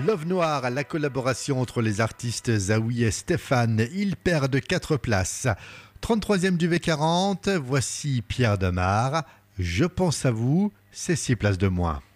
Love Noir, la collaboration entre les artistes Zawi et Stéphane, ils perdent 4 places. 33e du V40, voici Pierre Demar. Je pense à vous, c'est 6 places de moins.